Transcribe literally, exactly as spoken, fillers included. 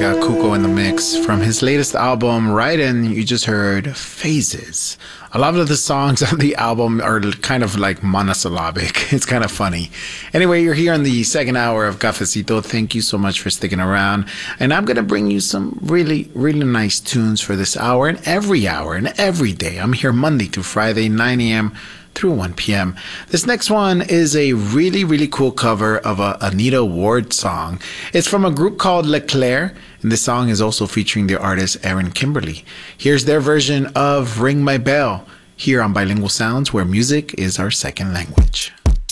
got Kuko in the mix. From his latest album, Right In, you just heard Phases. A lot of the songs on the album are kind of like monosyllabic. It's kind of funny. Anyway, you're here in the second hour of Cafecito. Thank you so much for sticking around. And I'm going to bring you some really, really nice tunes for this hour and every hour and every day. I'm here Monday through Friday, nine a.m. through one p.m. This next one is a really, really cool cover of a Anita Ward song. It's from a group called Leclerc, and this song is also featuring the artist Erin Kimberly. Here's their version of Ring My Bell here on Bilingual Sounds, where music is our second language.